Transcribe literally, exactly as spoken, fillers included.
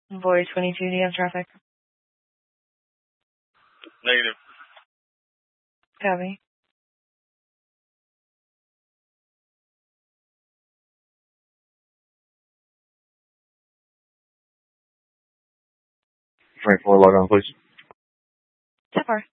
Void twenty-two, do you have traffic? Negative. Copy. twenty-four, log on, please. So far.